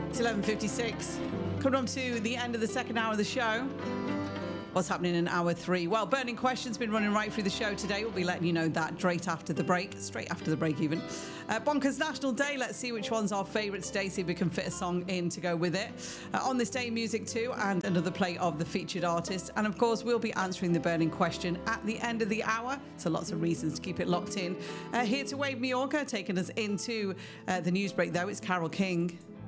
It's 11:56. Coming on to the end of the second hour of the show. What's happening in hour 3? Well, Burning Question's been running right through the show today. We'll be letting you know that straight after the break even. Bonkers National Day. Let's see which one's our favourite today. See if we can fit a song in to go with it. On this day, music too, and another play of the featured artist. And of course, we'll be answering the Burning Question at the end of the hour. So lots of reasons to keep it locked in. Here to Wave Mallorca, taking us into the news break though, it's Carole King.